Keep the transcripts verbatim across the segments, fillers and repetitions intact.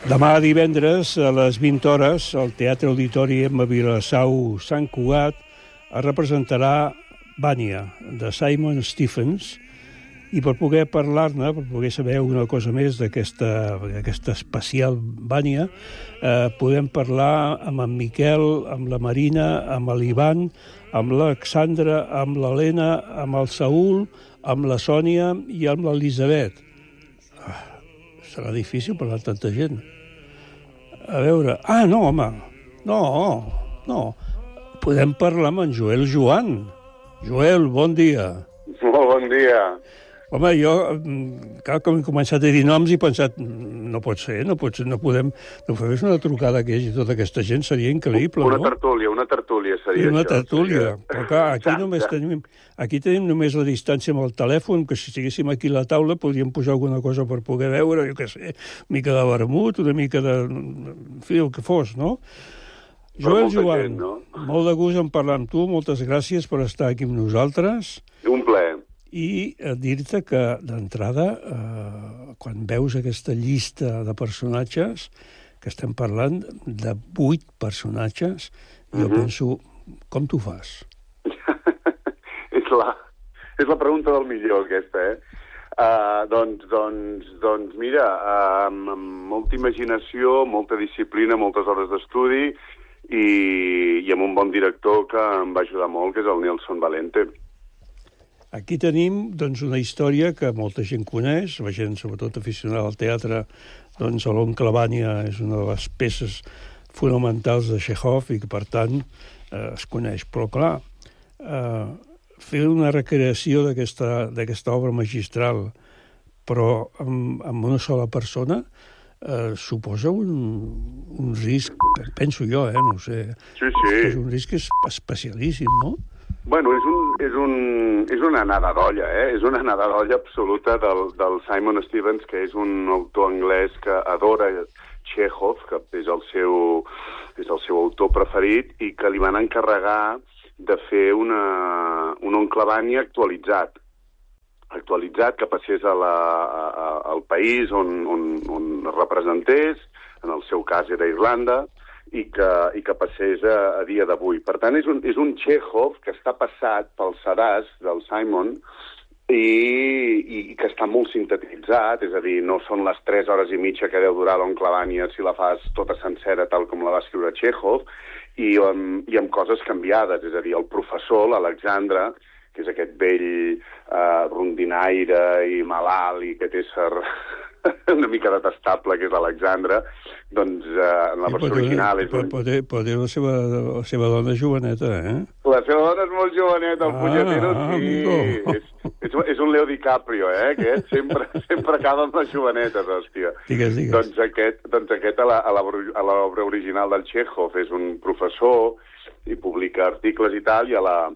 Demà divendres a les vint hores al Teatre Auditori Emma Vilassau Sant Cugat es representarà Vanya, de Simon Stephens, i per poder parlar-ne, per poder saber una cosa més d'aquesta aquesta especial Vanya, eh, podem parlar amb en Miquel, amb la Marina, amb l'Ivan, amb l'Alexandra, amb l'Helena, amb el Saúl, amb la Sònia i amb l'Elisabet. Ah, serà difícil parlar amb tanta gent. A veure... Ah, no, home. No, no. Podem parlar amb en Joel Joan. Joel, bon dia. Molt bon dia. Home, jo, clar, com he començat a dir noms i he pensat, no pot ser, no pot ser, no podem... No fes una trucada que hi hagi tota aquesta gent, seria increïble, una no? Una tertúlia, una tertúlia seria una això. Una tertúlia, seria... però clar, aquí Exacte. només tenim... Aquí tenim només la distància amb el telèfon, que si estiguéssim aquí a la taula podríem posar alguna cosa per poder veure, jo què sé, una mica de vermut, una mica de... En fi, el que fos, no? Joel Joan, gent, no? molt de gust en parlar amb tu, moltes gràcies per estar aquí amb nosaltres. Un plaer. I dir-te que, d'entrada, eh, quan veus aquesta llista de personatges, que estem parlant de vuit personatges, jo mm-hmm. penso, com t'ho fas? és, la, és la pregunta del millor, aquesta, eh? Uh, doncs, doncs, doncs, mira, uh, amb, amb molta imaginació, molta disciplina, moltes hores d'estudi i, i amb un bon director que em va ajudar molt, que és el Nelson Valente. Aquí tenim doncs, una història que molta gent coneix, la gent sobretot aficionada al teatre, doncs l'Oncle Vanya és una de les peces fonamentals de Chekhov i que, per tant, eh, es coneix. Però, clar, eh, fer una recreació d'aquesta d'aquesta obra magistral, però amb, amb una sola persona, eh, suposa un, un risc, penso jo, eh, no ho sé, sí, sí. és un risc especialíssim, no? Bueno, és, un, és, un, és una anada d'olla, eh? És una anada d'olla absoluta del, del Simon Stephens, que és un autor anglès que adora Chekhov, que és el seu, és el seu autor preferit, i que li van encarregar de fer una, un Oncle Vanya actualitzat. Actualitzat, que passés a la, a, al país on, on, on es representés, en el seu cas era Irlanda, i que, i que passés a, a dia d'avui. Per tant, és un, és un Chekhov que està passat pel sedàs del Simon i, i que està molt sintetitzat, és a dir, no són les tres hores i mitja que deu durar l'Oncle Vanya si la fas tota sencera tal com la va escriure Chekhov, i amb, i amb coses canviades, és a dir, el professor, l'Alexandre, que és aquest vell eh, rondinaire i malalt i aquest ésser una mica detestable, que és l'Alexandre, doncs eh, en la versió original és un... Pot dir la seva, la seva dona joveneta, eh? La seva dona és molt joveneta, el ah, punyetero, sí. És, és, és un Leo DiCaprio, eh, aquest. Sempre, sempre acaba amb les jovenetes, hòstia. Digues, digues. Doncs aquest, doncs aquest a l'obra original del Chekhov és un professor i publica articles i tal, i a la...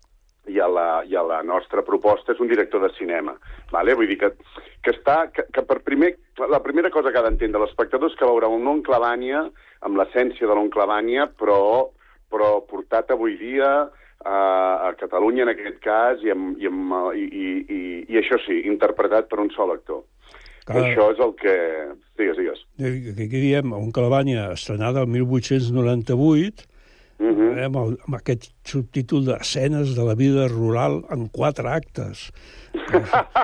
I a, la, i a la nostra proposta és un director de cinema. Vale? Vull dir que, que està... Que, que per primer, la primera cosa que ha d'entendre l'espectador és que veurà un Oncle Vanya amb l'essència de l'Oncle Vanya, però, però portat avui dia a, a Catalunya, en aquest cas, i, amb, i, amb, i, i, i, i això sí, interpretat per un sol actor. Clar. Això és el que... Digues, digues. Aquí diem, Oncle Vanya, estrenada el mil vuit-cents noranta-vuit, Uh-huh. amb, el, amb aquest subtítol d'escenes de la vida rural en quatre actes. Que,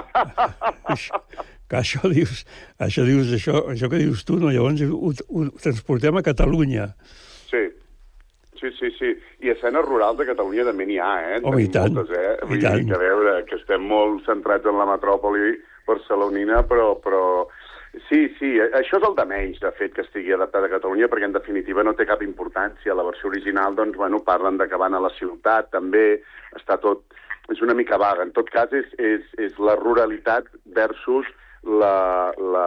això, que això dius, això dius, això, això que dius tu, no? Llavors ho, ho transportem a Catalunya. Sí, sí, sí, sí. I escenes rurals de Catalunya també n'hi ha, eh? Oh, i tant, moltes, eh? Vull i tant. dir que, a veure, que estem molt centrats en la metròpoli barcelonina, però... però... Sí, sí, això és el de menys, de fet, que estigui adaptat a Catalunya, perquè en definitiva no té cap importància. La versió original, doncs, bueno, parlen de que van a la ciutat, també, està tot... És una mica vaga. En tot cas, és, és, és la ruralitat versus la, la,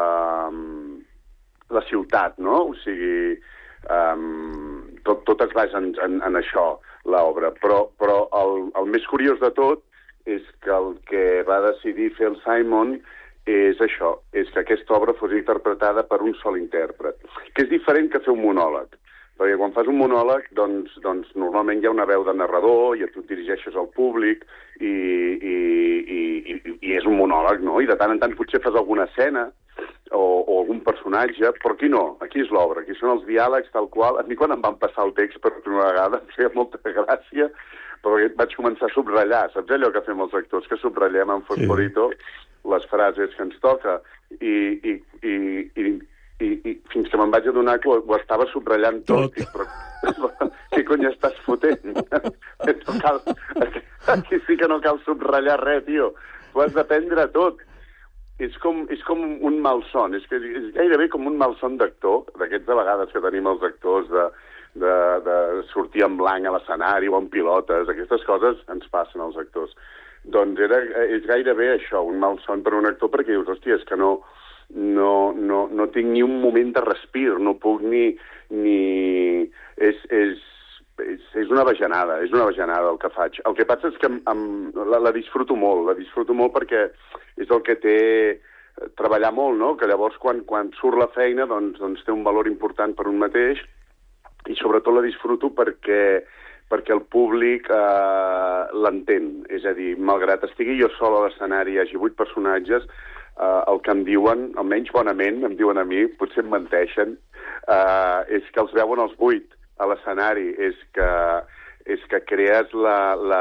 la ciutat, no? O sigui, um, tot, tot es basa en, en, en això, l'obra. Però, però el, el més curiós de tot és que el que va decidir fer el Simon és això, és que aquesta obra fos interpretada per un sol intèrpret, que és diferent que fer un monòleg, perquè quan fas un monòleg, doncs, doncs normalment hi ha una veu de narrador i tu et dirigeixes al públic i, i, i, i, i és un monòleg, no? I de tant en tant potser fas alguna escena o, o algun personatge, però aquí no, aquí és l'obra, aquí són els diàlegs tal qual. A mi quan em van passar el text per primera vegada em feia molta gràcia, però vaig començar a subratllar, saps allò que fem els actors, que subratllem en fosforito sí. les frases que ens toca, i, i, i, i, i, i fins que me'n vaig adonar que ho, ho estava subratllant tot. tot. Però, què cony estàs fotent? No cal, aquí sí que no cal subratllar res, tio. Ho has d'aprendre tot. És com, és com un malson, és, que és gairebé com un malson d'actor, d'aquests de vegades que tenim els actors de, de, de sortir en blanc a l'escenari o en pilotes, aquestes coses ens passen als actors. Doncs era, és gairebé això, un malson per un actor, perquè dius, hòstia, és que no, no, no, no tinc ni un moment de respir, no puc ni... ni... És, és, és, és una bajanada, és una bajanada el que faig. El que passa és que em, em, la, la disfruto molt, la disfruto molt perquè és el que té treballar molt, no? Que llavors quan, quan surt la feina doncs, doncs té un valor important per un mateix, i sobretot la disfruto perquè, perquè el públic eh, l'entén. És a dir, malgrat estigui jo sol a l'escenari, hi hagi vuit personatges, eh, el que em diuen, almenys bonament, em diuen a mi, potser em menteixen, eh, és que els veuen els vuit a l'escenari, és que, és que crees la, la...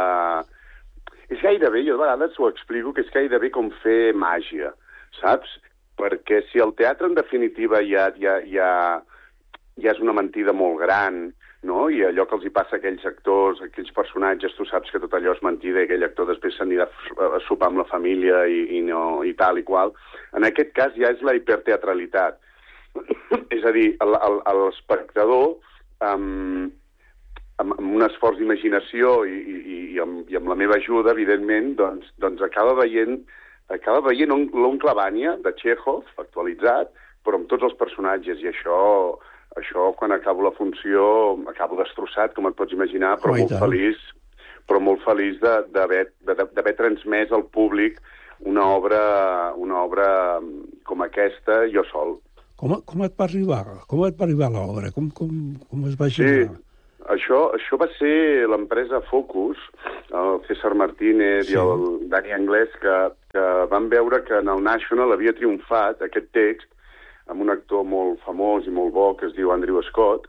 És gairebé, jo de vegades ho explico, que és gairebé com fer màgia, saps? Perquè si el teatre, en definitiva, ja, ja, ja, ja és una mentida molt gran, no? I allò que els hi passa a aquells actors, a aquells personatges, tu saps que tot allò és mentida i aquell actor després s'anirà a sopar amb la família i, i, no, i tal i qual. En aquest cas ja és la hiperteatralitat. És a dir, l'espectador, amb, amb, amb un esforç d'imaginació i, i, i, amb, i amb la meva ajuda, evidentment, doncs, doncs acaba veient, acaba veient l'oncle Vanya, de Chekhov, actualitzat, però amb tots els personatges, i això, això quan acabo la funció, acabo destrossat, com et pots imaginar, però molt feliç, però molt feliç d'haver transmès al públic una obra, una obra com aquesta, jo sol. Com, com et va arribar? Com et va arribar l'obra? Com, com, com es va generar? Sí, això, això va ser l'empresa Focus, el César Martínez sí. i el Dani Anglès, que, que van veure que en el National havia triomfat aquest text amb un actor molt famós i molt bo que es diu Andrew Scott,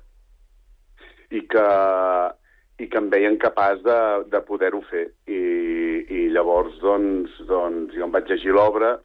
i que, i que em veien capaç de, de poder-ho fer. I, i llavors, doncs, doncs, jo em vaig llegir l'obra,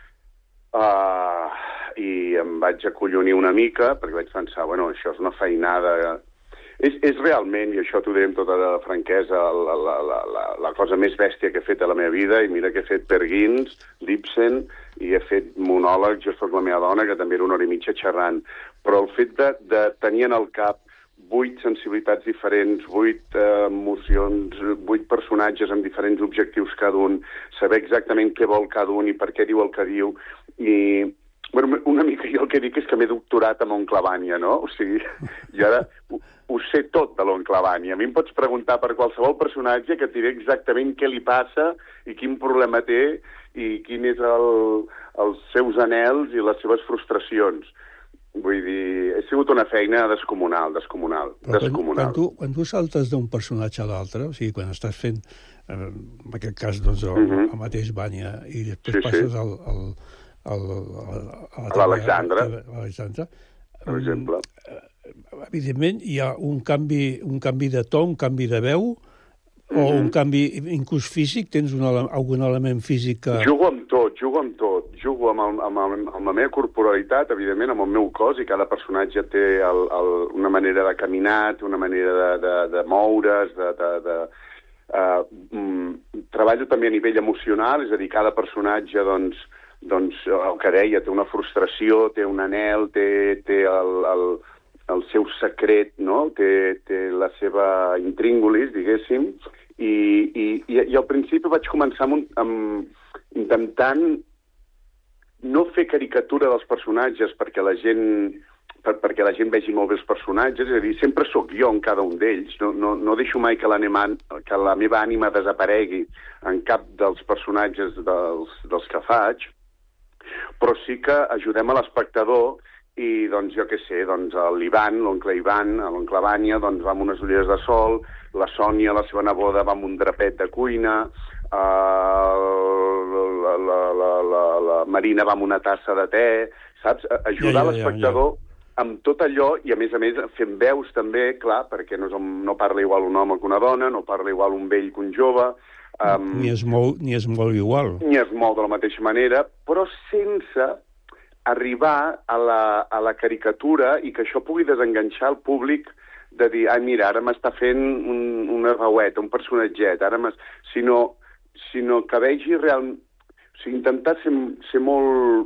uh, i em vaig acollonir una mica, perquè vaig pensar, bueno, això és una feinada... És, és realment, i això t'ho diré amb tota la franquesa, la, la, la, la, la cosa més bèstia que he fet a la meva vida, i mira que he fet Per Gins, Ibsen, i he fet monòlegs, Jo soc la meva dona, que també era una hora i mitja xerrant. Però el fet de, de tenir en el cap vuit sensibilitats diferents, vuit eh, emocions, vuit personatges amb diferents objectius cada un, saber exactament què vol cada un i per què diu el que diu, i... Bueno, una mica jo el que dic és que m'he doctorat amb Oncle Vanya, no? O sigui, jo ara ho, ho sé tot de l'Oncle Vanya. A mi em pots preguntar per qualsevol personatge que et diré exactament què li passa i quin problema té i quin és el, els seus anhels i les seves frustracions. Vull dir, ha sigut una feina descomunal, descomunal, Però descomunal. Quan, quan, tu, quan tu saltes d'un personatge a l'altre, o sigui, quan estàs fent, eh, en aquest cas, doncs, el, uh-huh. el mateix Vanya, i després sí, passes sí. al... al El, el, a l'Alexandre, per exemple. Evidentment, hi ha un canvi, un canvi de to, un canvi de veu, mm-hmm. o un canvi inclús físic? Tens un, algun element físic que... Jugo amb tot, jugo amb tot. Jugo amb, el, amb, el, amb la meva corporalitat, evidentment, amb el meu cos, i cada personatge té el, el, una manera de caminar, una manera de, de, de moure's, de... de, de uh, mm, treballo també a nivell emocional, és a dir, cada personatge, doncs, doncs el que deia, té una frustració, té un anhel, té, té el, el, el seu secret, no? té, té la seva intríngulis, diguéssim, i, i, i, i al principi vaig començar amb, amb, intentant no fer caricatura dels personatges perquè la gent per, perquè la gent vegi molt bé els personatges, és a dir, sempre sóc jo en cada un d'ells, no, no, no deixo mai que, que la meva ànima desaparegui en cap dels personatges dels, dels que faig, però sí que ajudem a l'espectador i, doncs, jo què sé, doncs, l'Ivan, l'oncle Ivan, l'oncle Vanya, doncs, va amb unes ulleres de sol, la Sònia, la seva neboda, va amb un drapet de cuina, uh, la, la, la, la, la Marina va amb una tassa de te, saps? Ajudar ja, ja, l'espectador ja, ja. amb tot allò, i a més a més fent veus també, clar, perquè no, és, no parla igual un home que una dona, no parla igual un vell que un jove. Um, ni, es mou, ni es mou igual. Ni es mou de la mateixa manera, però sense arribar a la, a la caricatura i que això pugui desenganxar el públic de dir, ai, mira, ara m'està fent un, una veueta, un personatget, ara m'es... Sinó, sinó que vegi realment... O sigui, intentar ser, ser molt...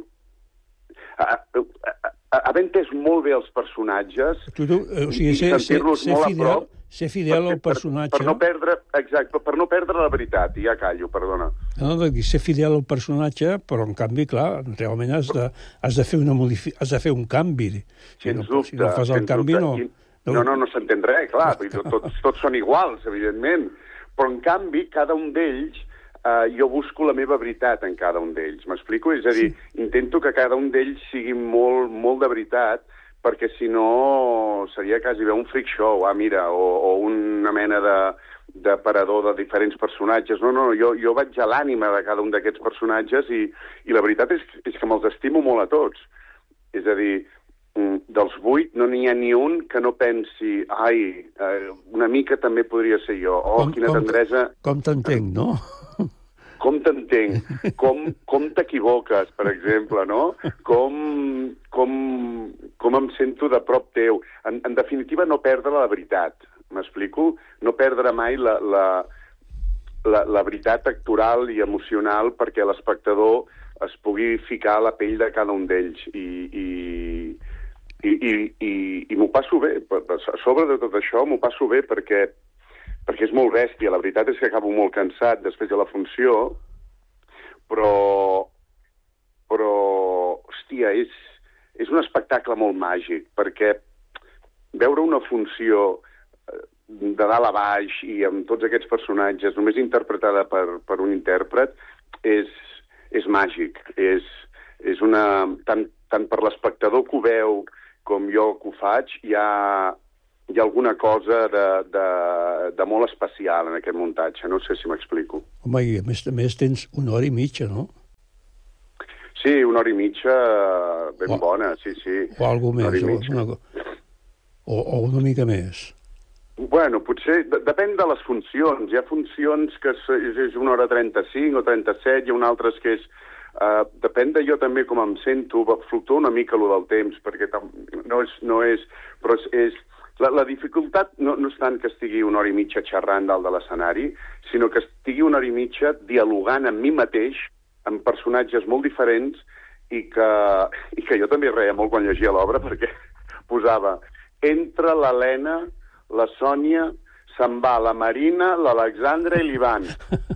Haver entès molt bé els personatges, tu, tu, o sigui, i sentir-los molt fidel, a prop... Ser fidel al personatge... Per, per no perdre, exacte, per no perdre la veritat, i ja callo, perdona. No, no, ser fidel al personatge, però en canvi, clar, realment has de, has de, fer, una modifi... has de fer un canvi. Si sens no, dubte. Si no fas el canvi, no... No, no, no s'entén res, clar, tots, tots són iguals, evidentment, però en canvi, cada un d'ells, eh, jo busco la meva veritat en cada un d'ells, m'explico? És a dir, sí. Intento que cada un d'ells sigui molt, molt de veritat, perquè si no seria quasi bé un freak show, ah, mira, o, o una mena de, de parador de diferents personatges. No, no, jo, jo vaig a l'ànima de cada un d'aquests personatges i, i la veritat és, és que me'ls estimo molt a tots. És a dir, dels vuit no n'hi ha ni un que no pensi, ai, una mica també podria ser jo, oh, com, quina tendresa... Com, com t'entenc, no? Com t'entenc, com, com t'equivoques, per exemple, no? Com, com, com em sento de prop teu. En, en definitiva, no perdre la veritat, m'explico? No perdre mai la, la, la, la veritat actoral i emocional perquè l'espectador es pugui ficar a la pell de cada un d'ells. I, i, i, i, i, i m'ho passo bé. A sobre de tot això m'ho passo bé perquè perquè és molt bèstia. La veritat és que acabo molt cansat després de la funció, però, però hòstia, és, és un espectacle molt màgic, perquè veure una funció de dalt a baix i amb tots aquests personatges, només interpretada per, per un intèrpret, és, és màgic. És, és una... Tant, tant per l'espectador que ho veu com jo que ho faig, hi ha... hi ha alguna cosa de, de, de molt especial en aquest muntatge, no sé si m'explico. Home, i a més, a més tens una hora i mitja, no? Sí, una hora i mitja ben o, bona, sí, sí. O alguna més, o una, o, o una mica més. Bueno, potser, de, depèn de les funcions. Hi ha funcions que és, és una hora trenta-cinc o trenta-set, hi ha una altres que és... Uh, depèn de jo també com em sento, fluctua una mica allò del temps, perquè no és... No és però és, és La, la dificultat no, no és tant que estigui una hora i mitja xerrant dalt de l'escenari, sinó que estigui una hora i mitja dialogant amb mi mateix, amb personatges molt diferents, i que, i que jo també reia molt quan llegia l'obra, perquè posava entre l'Helena, la Sònia, se'n va la Marina, l'Alexandra i l'Ivan.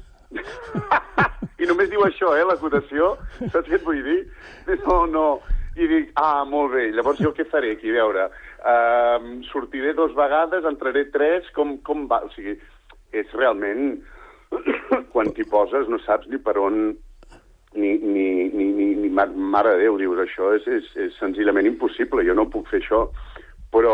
I només diu això, eh, l'acotació. Saps què et vull dir? No, no... I dic, ah, molt bé, llavors jo què faré aquí? A veure, uh, sortiré dos vegades, entraré tres, com, com va? O sigui, és realment... Quan t'hi poses no saps ni per on... Ni, ni, ni, ni, ni mare de Déu, dius, això és, és, és senzillament impossible, jo no puc fer això. Però...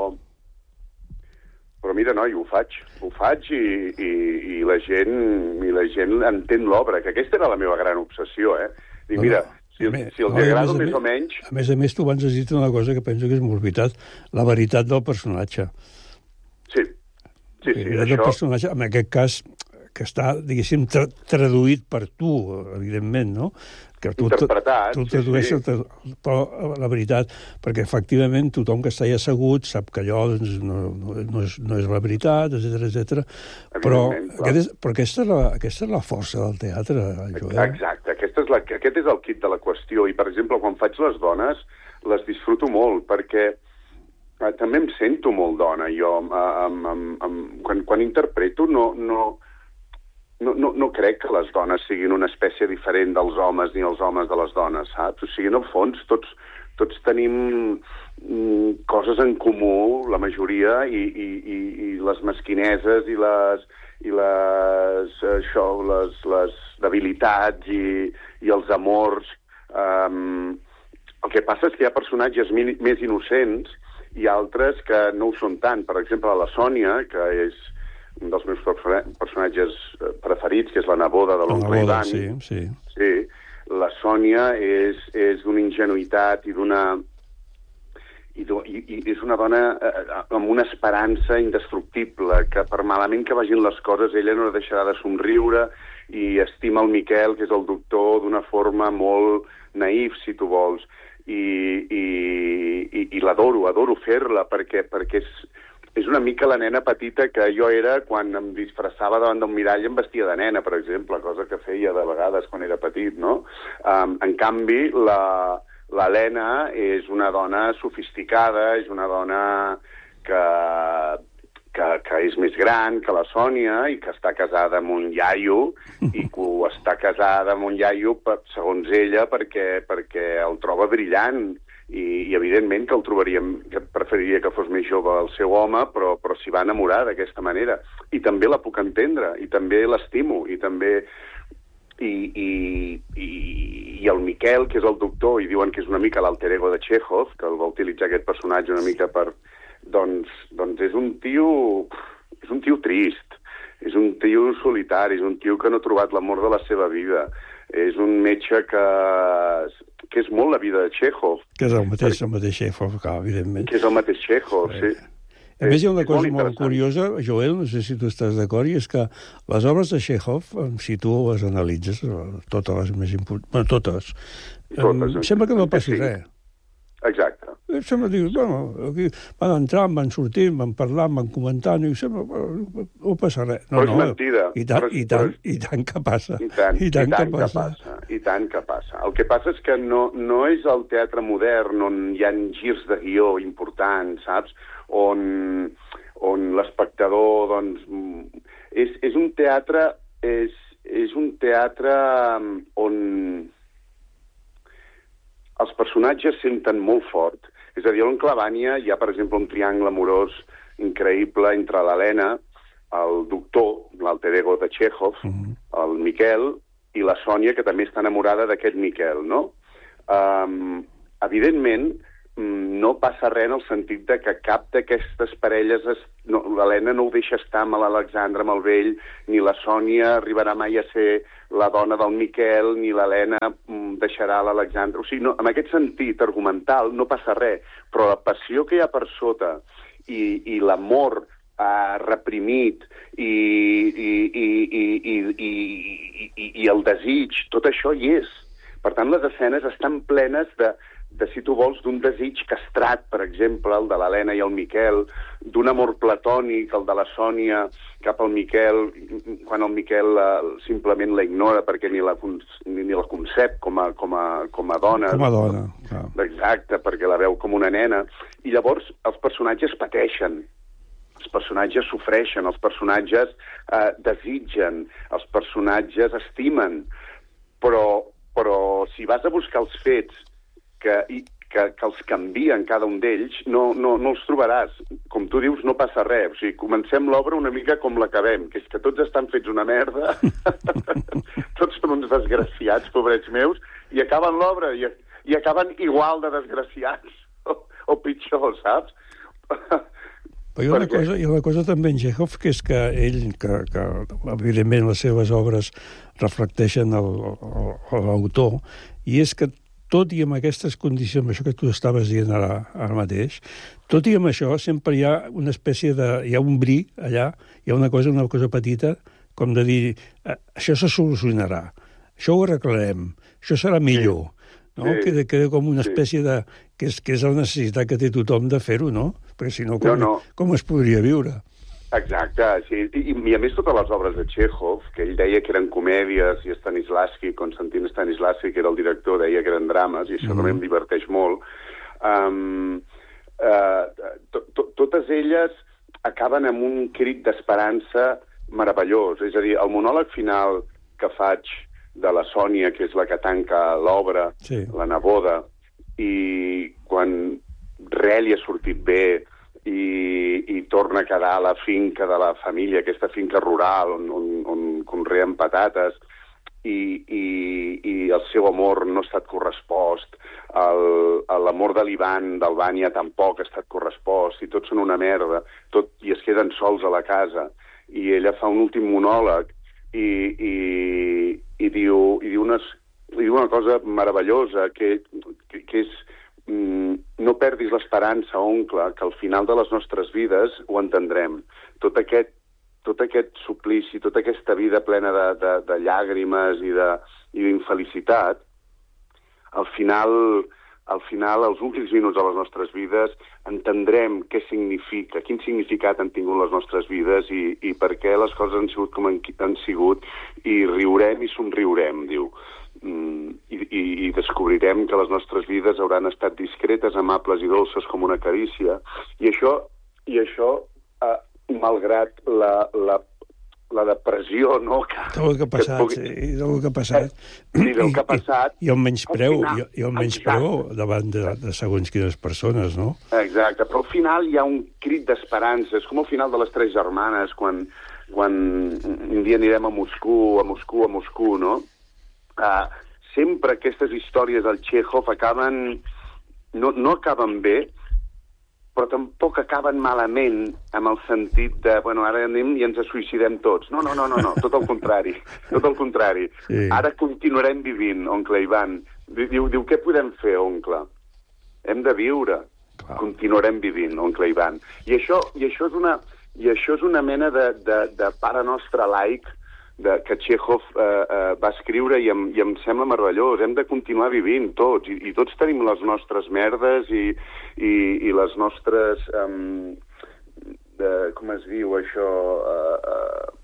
Però mira, noi, ho faig. Ho faig i, i, i, la, gent, i la gent entén l'obra, que aquesta era la meva gran obsessió, eh? Dic, mira... Si, si els agrada més o menys... A més a més, tu abans has dit una cosa que penso que és molt veritat, la veritat del personatge. Sí, sí, sí. Això... Del personatge, en aquest cas, que està, diguéssim, tra traduït per tu, evidentment, no? Que tu, interpretat, tu tradueixes, sí, sí. Però la veritat, perquè efectivament tothom que està allà assegut sap que allò doncs, no, no, no, és, no és la veritat, etcètera, etcètera. Però, aquest és, però aquesta, és la, aquesta és la força del teatre, Joel. Exacte, aquesta és la, aquest és el kit de la qüestió. I, per exemple, quan faig les dones, les disfruto molt, perquè eh, també em sento molt dona. Jo, eh, amb, amb, amb, quan, quan interpreto, no... no No, no, no crec que les dones siguin una espècie diferent dels homes ni els homes de les dones, saps? O sigui, en el fons, tots, tots tenim mm, coses en comú, la majoria, i, i, i, i les mesquineses i les, i les, això, les, les debilitats i, i els amors. Um, el que passa és que hi ha personatges més innocents i altres que no ho són tant. Per exemple, la Sònia, que és un dels meus personatges preferits, que és la neboda de l'oncle Ivan. Sí, sí. Sí, la Sònia és, és d'una ingenuïtat i d'una... I, i, i és una dona eh, amb una esperança indestructible, que per malament que vagin les coses, ella no deixarà de somriure i estima el Miquel, que és el doctor, d'una forma molt naïf, si tu vols. I, i, i, i l'adoro, adoro fer-la, perquè, perquè és, és una mica la nena petita que jo era quan em disfressava davant d'un mirall i em vestia de nena, per exemple, cosa que feia de vegades quan era petit, no? Um, en canvi, la... L'Helena és una dona sofisticada, és una dona que, que, que és més gran que la Sònia i que està casada amb un iaio i que està casada amb un iaio, per, segons ella, perquè, perquè el troba brillant i, i evidentment que el trobaria, que preferiria que fos més jove el seu home, però, però s'hi va enamorar d'aquesta manera. I també la puc entendre, i també l'estimo, i també... I, i, i, i el Miquel, que és el doctor, i diuen que és una mica l'alter ego de Chekhov, que el va utilitzar aquest personatge una mica per... Doncs, doncs és un tio... És un tio trist, és un tio solitari, és un tio que no ha trobat l'amor de la seva vida. És un metge que... que és molt la vida de Chekhov. Que és el mateix, el mateix Chekhov, clar, evidentment. Que és el mateix Chekhov, sí. sí. A més, hi ha una cosa molt, molt curiosa, Joel, no sé si tu estàs d'acord, i és que les obres de Chekhov, si tu les analitzes, totes les més importants, bueno, totes, totes em sembla que no passi sí. res. Exacte. Sembla dir, bueno, aquí van entrar, van sortir, van parlar, van comentar, i sembla, bueno, no passa res. No, però és no, mentida. I tant, però, i tant, però... i tant que passa. I tant, I tant, i tant que, passa. que passa. I tant que passa. El que passa és que no, no és el teatre modern on hi ha girs de guió importants, saps? On, on l'espectador, doncs... És, és un teatre... És, és un teatre on els personatges senten molt fort. És a dir, a l'Oncle Vanya hi ha, per exemple, un triangle amorós increïble entre l'Helena, el doctor, l'alter ego de Chekhov, mm-hmm. el Miquel, i la Sònia, que també està enamorada d'aquest Miquel, no? Um, evidentment, no passa res en el sentit de que cap d'aquestes parelles, es, no, l'Helena no ho deixa estar amb l'Alexandre, amb el vell, ni la Sònia arribarà mai a ser la dona del Miquel, ni l'Helena deixarà l'Alexandre. O sigui, no, en aquest sentit argumental no passa res, però la passió que hi ha per sota i, i l'amor eh, reprimit i, i, i, i, i, i, i, i el desig, tot això hi és. Per tant, les escenes estan plenes de, de si tu vols, d'un desig castrat, per exemple, el de l'Helena i el Miquel, d'un amor platònic, el de la Sònia cap al Miquel, quan el Miquel uh, simplement la ignora perquè ni la, ni, ni la concep com a, com a, com a dona. Com a dona, clar. Exacte, perquè la veu com una nena. I llavors els personatges pateixen, els personatges sofreixen, els personatges uh, desitgen, els personatges estimen, però, però si vas a buscar els fets que, i, que, que els canvien cada un d'ells, no, no, no els trobaràs. Com tu dius, no passa res. O sigui, comencem l'obra una mica com l'acabem, que és que tots estan fets una merda, tots són uns desgraciats, pobrets meus, i acaben l'obra i, i acaben igual de desgraciats, o, o pitjor, saps? Però hi ha, una cosa, hi ha una cosa també en Chekhov, que és que ell, que, que evidentment les seves obres reflecteixen l'autor, i és que tot i amb aquestes condicions, això que tu estaves dient ara, ara mateix, tot i amb això sempre hi ha una espècie de... hi ha un bri allà, hi ha una cosa, una cosa petita, com de dir, això se solucionarà, això ho arreglarem, això serà millor. No? Sí. Queda, queda com una espècie de... Que és, que és la necessitat que té tothom de fer-ho, no? Perquè si no, com, no, no. com es podria viure? Exacte, sí. I, I a més totes les obres de Chekhov, que ell deia que eren comèdies, i Stanislavski, Konstantin Stanislavski, que era el director, deia que eren drames, i això mm. també em diverteix molt. Um, uh, to, to, totes elles acaben amb un crit d'esperança meravellós. És a dir, el monòleg final que faig de la Sònia, que és la que tanca l'obra, sí. la neboda, i quan res li ha sortit bé i, i torna a quedar a la finca de la família, aquesta finca rural on, on, on conreen patates, i, i, i el seu amor no ha estat correspost, l'amor de l'Ivan, del Vanya, tampoc ha estat correspost, i tots són una merda, tot, i es queden sols a la casa, i ella fa un últim monòleg i, i, i, diu, i diu, unes, i diu una cosa meravellosa, que, que, que és mm, no perdis l'esperança, oncle, que al final de les nostres vides ho entendrem. Tot aquest, tot aquest suplici, tota aquesta vida plena de, de, de llàgrimes i d'infelicitat, al final, al final, als últims minuts de les nostres vides, entendrem què significa, quin significat han tingut les nostres vides i, i per què les coses han sigut com han, han sigut, i riurem i somriurem, diu. Mm, i, i, i descobrirem que les nostres vides hauran estat discretes, amables i dolces com una carícia. I això, i això eh, malgrat la, la la depressió, no? Que, del que ha passat, pugui... sí, del que ha passat. Sí, del que ha passat. I, i el menyspreu, final... i, i el menyspreu davant de, de segons quines persones, no? Exacte, però al final hi ha un crit d'esperança, és com al final de Les Tres Germanes, quan, quan un dia anirem a Moscou, a Moscou, a Moscou, no? Uh, sempre aquestes històries del Chekhov acaben... No, no acaben bé, però tampoc acaben malament amb el sentit de, bueno, ara anem i ens suïcidem tots. No, no, no, no, no, tot el contrari, tot el contrari. Sí. Ara continuarem vivint, oncle Ivan. Diu, diu, què podem fer, oncle? Hem de viure. Clar. Continuarem vivint, oncle Ivan. I això, i això, és, una, i això és una mena de, de, de pare nostre laic de, que Chekhov eh, eh, va escriure i em, i em sembla meravellós. Hem de continuar vivint tots, i, i tots tenim les nostres merdes i, i, i les nostres... Um, de, com es diu això? Uh,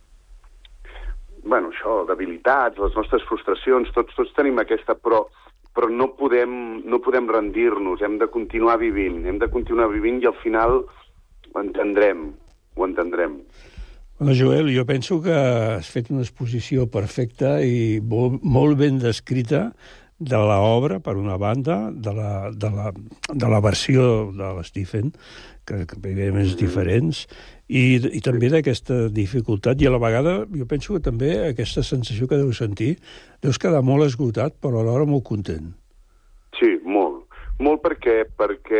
uh, bueno, això, debilitats, les nostres frustracions, tots, tots tenim aquesta, però, però no podem, no podem rendir-nos, hem de continuar vivint, hem de continuar vivint i al final ho entendrem, ho entendrem. Bueno, Joel, jo penso que has fet una exposició perfecta i molt, molt ben descrita de l'obra, per una banda, de la, de la, de la versió de l'Stephen, que, que veiem més diferents, i, i també d'aquesta dificultat, i a la vegada jo penso que també aquesta sensació que deus sentir, deus quedar molt esgotat, però alhora molt content. Sí, molt. Molt perquè, perquè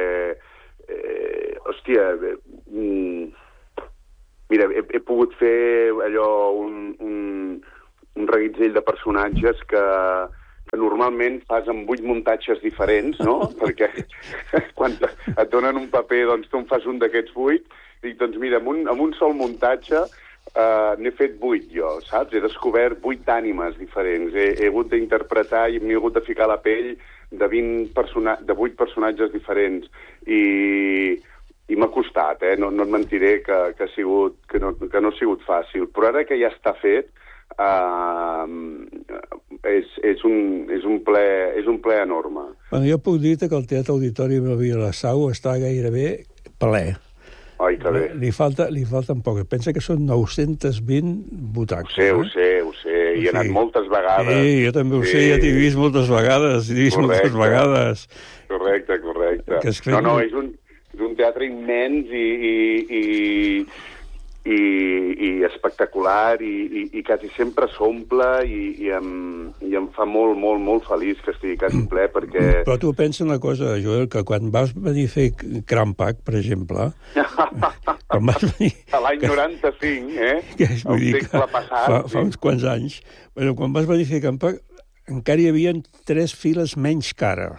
eh, hòstia, eh, mm, mira, he, he pogut fer allò, un, un, un reguitzell de personatges que, que normalment fas amb vuit muntatges diferents, no? Perquè quan et donen un paper, doncs tu en fas un d'aquests vuit, dic, doncs mira, amb un, amb un sol muntatge uh, n'he fet vuit jo, saps? He descobert vuit ànimes diferents, he, he hagut d'interpretar i m'he hagut de ficar a la pell de, vint persona de vuit personatges diferents, i... I m'ha costat, eh? No, no et mentiré que, que, ha sigut, que, no, que no ha sigut fàcil. Però ara que ja està fet, uh, és, és, un, és, un ple, és un ple enorme. Bueno, jo puc dir-te que el Teatre Auditori Melville de la Sau està gairebé ple. Ai, que bé. Li, falta, li falten poques. Pensa que són nou-centes vint butaques. Ho sé, eh? ho sé, ho sé. Hi he anat sí. moltes vegades. Sí, jo també ho sí. sé, ja t'he vist moltes vegades. T'he vist correcte. moltes vegades. Correcte, correcte. Que no, no, és un... És un teatre immens i, i, i, i, i espectacular i, i, i quasi sempre s'omple i, i, em, i em fa molt, molt, molt feliç que estigui quasi ple perquè... Però tu pensa una cosa, Joel, que quan vas venir a fer Crampac, per exemple... quan vas venir... A l'any noranta-cinc, eh? Que és, vull dir, que passat, fa, sí. fa uns quants anys. Bueno, quan vas venir a fer Crampac encara hi havia tres files menys cara.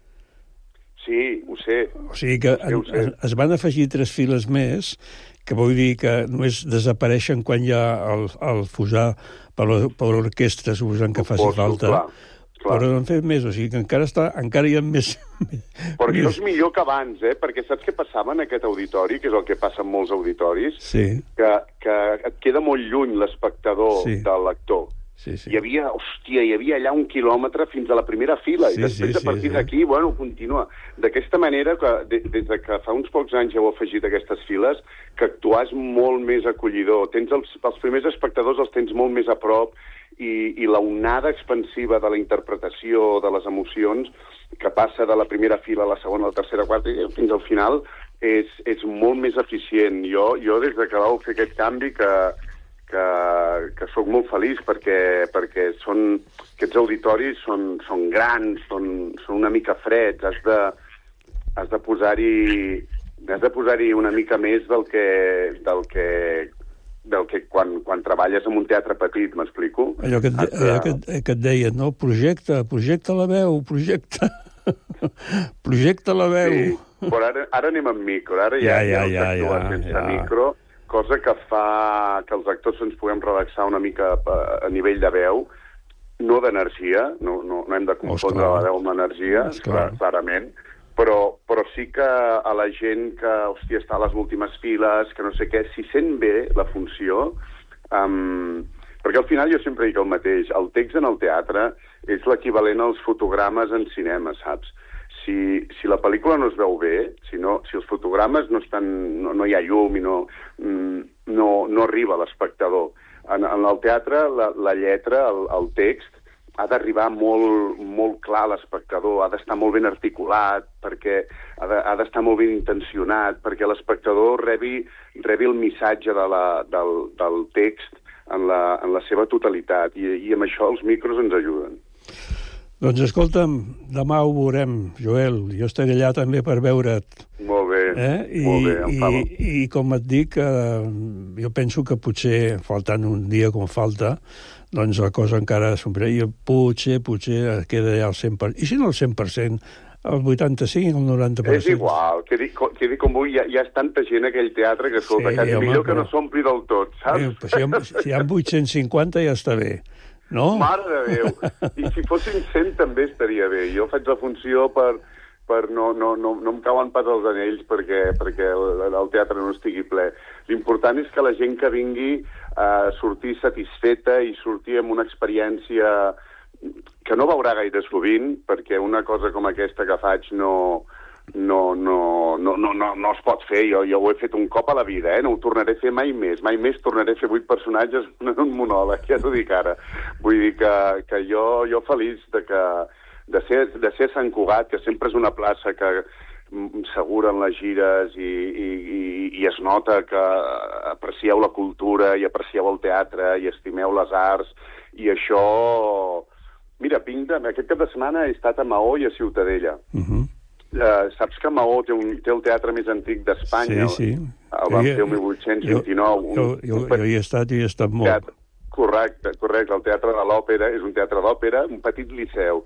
Sí, ho sé. O sigui que sé, en, es, es van afegir tres files més, que vull dir que només desapareixen quan hi ha el, el fusar per l'orquestra, suposant que faci falta. Clar, clar. Però no han fet més, o sigui que encara, està, encara hi ha més... Però això és millor que abans, eh? Perquè saps què passava en aquest auditori, que és el que passa en molts auditoris? Sí. Que, que et queda molt lluny l'espectador sí. de l'actor. Sí, sí. Hi havia, hòstia, hi havia allà un quilòmetre fins a la primera fila, sí, i després sí, a partir sí, d'aquí, sí. bueno, continua. D'aquesta manera, que de, des de que fa uns pocs anys heu afegit aquestes files, que actuar és molt més acollidor. Tens els, els primers espectadors els tens molt més a prop, i, i la onada expansiva de la interpretació, de les emocions, que passa de la primera fila a la segona, a la tercera, a la quarta, i fins al final, és, és molt més eficient. Jo, jo des de que vau fer aquest canvi, que... que, que sóc molt feliç perquè, perquè són, aquests auditoris són, són grans, són, són una mica freds, has de, has de posar-hi has de posar-hi una mica més del que, del que del que quan, quan treballes en un teatre petit, m'explico? Allò que, et, allò que, que et deien, no? Projecte, projecte la veu, projecte... projecte la veu. Sí, però ara, ara anem amb micro, ara ja, ja, ja, ja, ja, ja, sense ja. micro, cosa que fa que els actors ens puguem relaxar una mica a, a nivell de veu, no d'energia, no, no, no hem de confondre Osclar. la veu amb l'energia, Osclar. clarament, però, però sí que a la gent que, hòstia, està a les últimes files, que no sé què, si sent bé la funció, um, perquè al final jo sempre dic el mateix, el text en el teatre és l'equivalent als fotogrames en cinema, saps? Si, si la pel·lícula no es veu bé, si, no, si els fotogrames no, estan, no, no hi ha llum i no, no, no arriba a l'espectador. En, en el teatre, la, la lletra, el, el text, ha d'arribar molt, molt clar a l'espectador, ha d'estar molt ben articulat, perquè ha de, ha d'estar molt ben intencionat, perquè l'espectador rebi, rebi el missatge de la, del, del text en la, en la seva totalitat, i, i amb això els micros ens ajuden. Doncs escolta'm, demà ho veurem, Joel. Jo estaré allà també per veure't. Molt bé, eh? I, molt bé, em fa i, I com et dic, eh, jo penso que potser, faltant un dia com falta, doncs la cosa encara somriu. Potser, potser queda ja al cent per cent. I si no al cent per cent, al vuitanta-cinc, al noranta per cent. És igual, quedi, quedi com vull, hi ha, hi ha tanta gent a aquell teatre que, escolta, Sí, quasi home, millor que però- no s'ompli del tot, saps? Eh, però si, hi ha, si hi ha vuit-cents cinquanta ja està bé, no? Mare de Déu! I si fossin cent també estaria bé. Jo faig la funció per, per no, no, no, no em cauen pas els anells perquè, perquè el, el teatre no estigui ple. L'important és que la gent que vingui a uh, sortir satisfeta i sortir amb una experiència que no veurà gaire sovint, perquè una cosa com aquesta que faig no, no, no, no, no, no, no es pot fer. Jo, jo ho he fet un cop a la vida, eh? No ho tornaré a fer mai més. Mai més tornaré a fer vuit personatges en un monòleg, ja t'ho dic ara. Vull dir que, que jo, jo feliç de, que, de, ser, de ser Sant Cugat, que sempre és una plaça que s'aguren les gires i, i, i, i es nota que aprecieu la cultura i aprecieu el teatre i estimeu les arts, i això... Mira, vinc de... aquest cap de setmana he estat a Maó i a Ciutadella. Uh -huh. Uh, saps que Maó té, un, té el teatre més antic d'Espanya? Sí, sí. El van Jo- fer el mil vuit-cents vint-i-nou. Jo, jo, jo, jo hi he estat i hi he estat molt. Teatre, correcte, correcte. El Teatre de l'Òpera és un teatre d'òpera, un petit liceu.